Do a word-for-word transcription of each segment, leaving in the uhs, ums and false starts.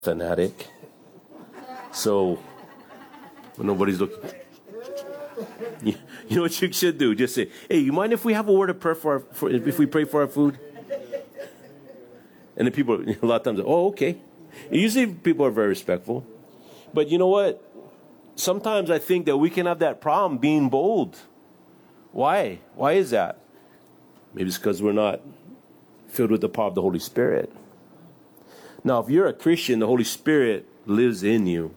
fanatic. So when nobody's looking, you, you know what you should do? Just say, "Hey, you mind if we have a word of prayer for, our, for if we pray for our food?" And then people, a lot of times, "Oh, okay." Usually people are very respectful. But you know what? Sometimes I think that we can have that problem being bold. Why? Why is that? Maybe it's because we're not filled with the power of the Holy Spirit. Now, if you're a Christian, the Holy Spirit lives in you.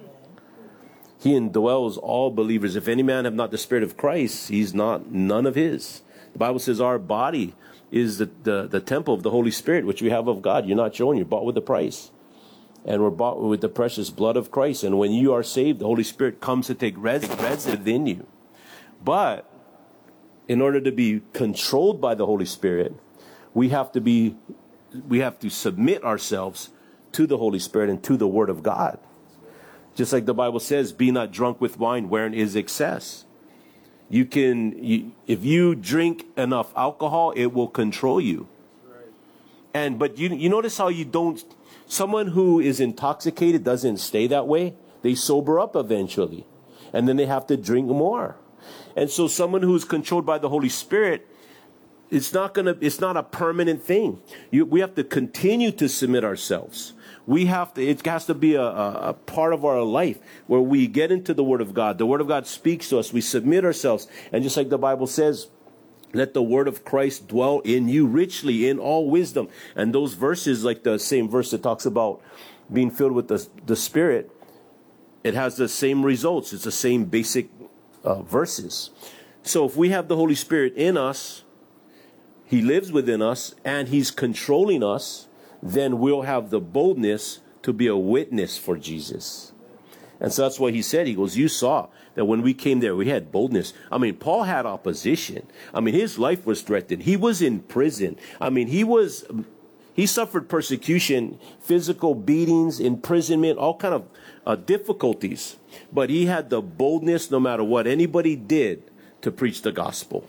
He indwells all believers. If any man have not the Spirit of Christ, he's not none of his. The Bible says our body is the, the, the temple of the Holy Spirit, which we have of God. You're not your own. You're bought with a price. And we're bought with the precious blood of Christ. And when you are saved, the Holy Spirit comes to take residence within you. But in order to be controlled by the Holy Spirit, we have to be, we have to submit ourselves to the Holy Spirit and to the Word of God. Just like the Bible says, "Be not drunk with wine, wherein is excess." You can, you, if you drink enough alcohol, it will control you. And but you you notice how you don't. Someone who is intoxicated doesn't stay that way. They sober up eventually, and then they have to drink more. And so, someone who's controlled by the Holy Spirit, it's not gonna. It's not a permanent thing. You, we have to continue to submit ourselves. We have to, it has to be a, a, a part of our life where we get into the Word of God. The Word of God speaks to us. We submit ourselves. And just like the Bible says, let the word of Christ dwell in you richly in all wisdom. And those verses, like the same verse that talks about being filled with the, the Spirit, it has the same results. It's the same basic uh, verses. So if we have the Holy Spirit in us, He lives within us, and He's controlling us, then we'll have the boldness to be a witness for Jesus. And so that's what he said. He goes, you saw that when we came there, we had boldness. I mean, Paul had opposition. I mean, his life was threatened. He was in prison. I mean, he was, he suffered persecution, physical beatings, imprisonment, all kind of uh, difficulties. But he had the boldness, no matter what anybody did, to preach the gospel.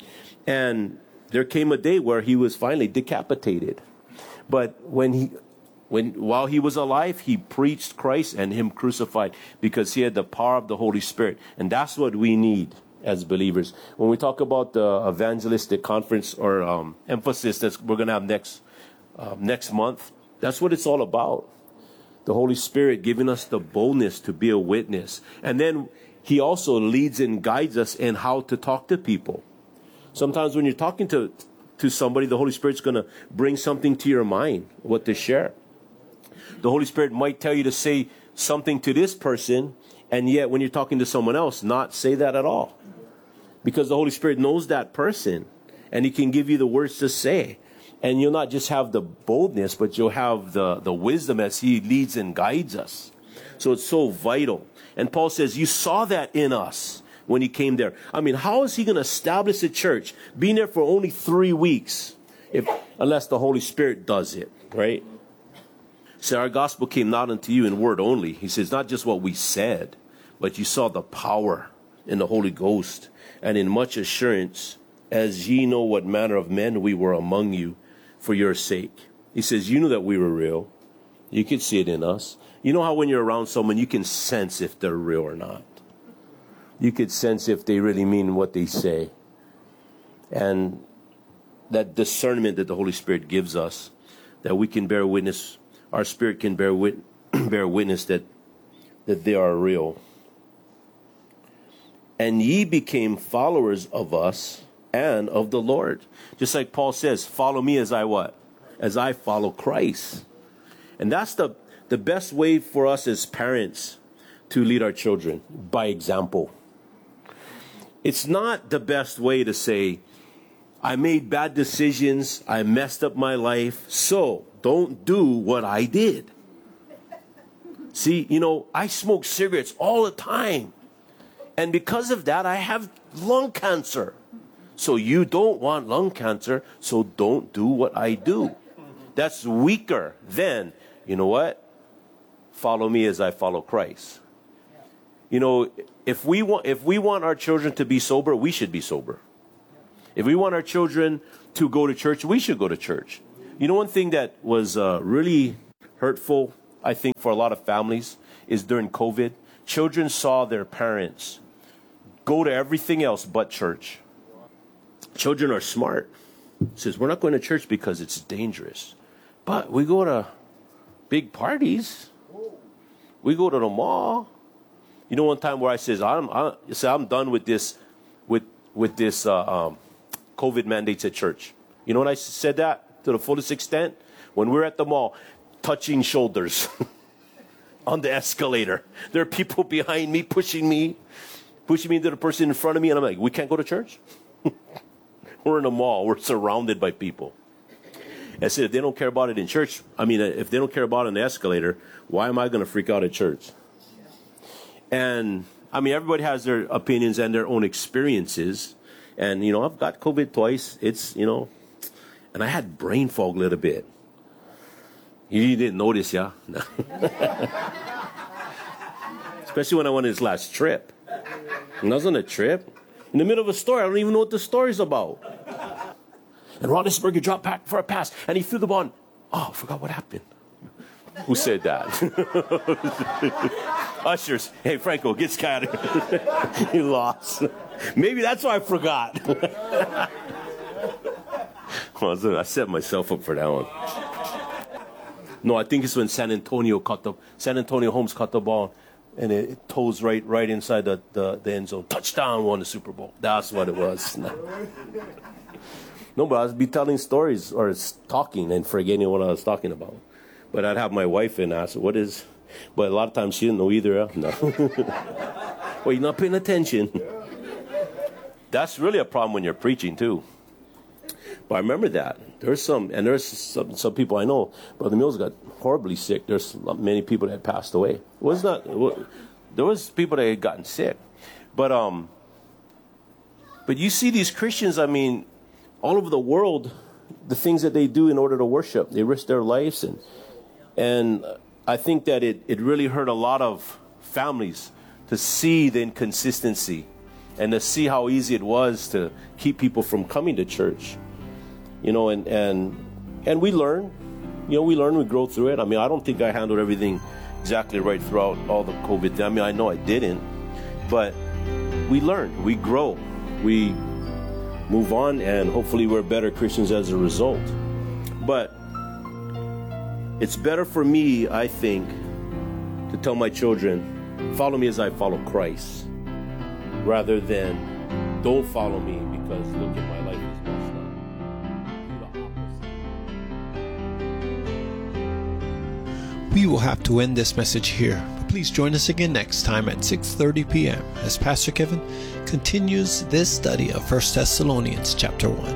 And there came a day where he was finally decapitated. But when he, when while he was alive, he preached Christ and Him crucified, because he had the power of the Holy Spirit. And that's what we need as believers. When we talk about the evangelistic conference or um, emphasis that we're going to have next uh, next month, that's what it's all about. The Holy Spirit giving us the boldness to be a witness. And then He also leads and guides us in how to talk to people. Sometimes when you're talking to to somebody, the Holy Spirit's going to bring something to your mind, what to share. The Holy Spirit might tell you to say something to this person, and yet when you're talking to someone else, not say that at all. Because the Holy Spirit knows that person, and He can give you the words to say. And you'll not just have the boldness, but you'll have the, the wisdom as He leads and guides us. So it's so vital. And Paul says, you saw that in us when He came there. I mean, how is He going to establish a church being there for only three weeks if unless the Holy Spirit does it, right? So our gospel came not unto you in word only. He says, not just what we said, but you saw the power in the Holy Ghost and in much assurance, as ye know what manner of men we were among you for your sake. He says, you knew that we were real. You could see it in us. You know how when you're around someone, you can sense if they're real or not. You could sense if they really mean what they say. And that discernment that the Holy Spirit gives us, that we can bear witness, our spirit can bear wit bear witness that, that they are real. And ye became followers of us and of the Lord. Just like Paul says, follow me as I what? As I follow Christ. And that's the, the best way for us as parents to lead our children, by example. It's not the best way to say, I made bad decisions, I messed up my life, so don't do what I did. See, you know, I smoke cigarettes all the time. And because of that, I have lung cancer. So you don't want lung cancer, so don't do what I do. That's weaker than, you know what? Follow me as I follow Christ. You know, if we want if we want our children to be sober, we should be sober. If we want our children to go to church, we should go to church. You know, one thing that was uh, really hurtful I think, for a lot of families is during COVID, children saw their parents go to everything else but church. Children are smart. It says, we're not going to church because it's dangerous. But we go to big parties. We go to the mall. You know, one time where I says, I'm, I, say, I'm done with this, with with this uh, um, COVID mandates at church. You know when I said that to the fullest extent? When we're at the mall, touching shoulders on the escalator. There are people behind me pushing me, pushing me into the person in front of me, and I'm like, we can't go to church? We're in a mall. We're surrounded by people. I said, if they don't care about it in church, I mean, if they don't care about it on the escalator, why am I going to freak out at church? And, I mean, everybody has their opinions and their own experiences. And, you know, I've got COVID twice. It's, you know, and I had brain fog a little bit. You didn't notice, yeah? No. Especially when I went on this last trip. And I was on a trip. In the middle of a story, I don't even know what the story's about. And Roethlisberger dropped back for a pass, and he threw the ball. Oh, I forgot what happened. Who said that? Ushers. Hey, Franco, get scattered. He lost. Maybe that's why I forgot. Well, I set myself up for that one. No, I think it's when San Antonio caught the San Antonio Holmes caught the ball, and it, it toes right right inside the, the, the end zone. Touchdown, won the Super Bowl. That's what it was. No, but I'd be telling stories or talking and forgetting what I was talking about. But I'd have my wife in and ask, what is... But a lot of times she didn't know either. Huh? No. Well, you're not paying attention. That's really a problem when you're preaching, too. But I remember that. There's some... And there's some, some people I know. Brother Mills got horribly sick. There's many people that passed away. It was not... It was, there was people that had gotten sick. But, um... But you see these Christians, I mean... all over the world, the things that they do in order to worship, they risk their lives. And and I think that it, it really hurt a lot of families to see the inconsistency and to see how easy it was to keep people from coming to church. You know, and, and, and we learn, you know, we learn, we grow through it. I mean, I don't think I handled everything exactly right throughout all the COVID. I mean, I know I didn't, but we learn, we grow, we move on, and hopefully we're better Christians as a result. But it's better for me, I think, to tell my children, follow me as I follow Christ, rather than don't follow me because look at my life is messed up. We will have to end this message here, but please join us again next time at six thirty p.m. as Pastor Kevin continues this study of First Thessalonians chapter one.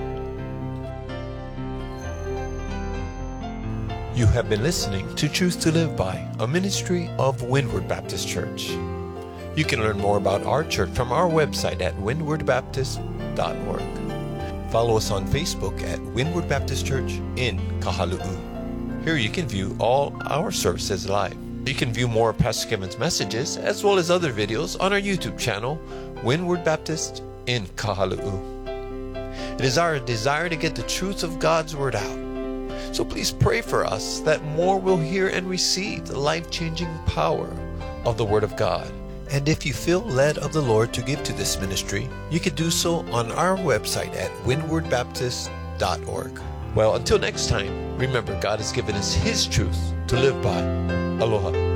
You have been listening to Truth to Live By, a ministry of Windward Baptist Church. You can learn more about our church from our website at windward baptist dot org. Follow us on Facebook at Windward Baptist Church in Kahalu'u. Here you can view all our services live. You can view more of Pastor Kevin's messages as well as other videos on our YouTube channel, Windward Baptist in Kahalu'u. It is our desire to get the truth of God's Word out. So please pray for us that more will hear and receive the life-changing power of the Word of God. And if you feel led of the Lord to give to this ministry, you can do so on our website at windward baptist dot org. Well, until next time, remember God has given us His truth to live by. Aloha.